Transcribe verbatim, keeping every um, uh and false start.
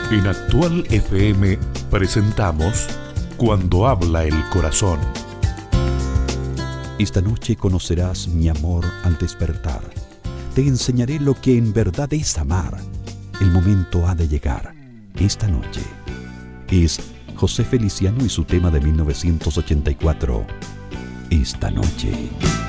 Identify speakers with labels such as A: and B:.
A: En Actual F M presentamos Cuando habla el corazón.
B: Esta noche conocerás mi amor al despertar. Te enseñaré lo que en verdad es amar. El momento ha de llegar. Esta noche. Es José Feliciano y su tema de mil novecientos ochenta y cuatro. Esta noche.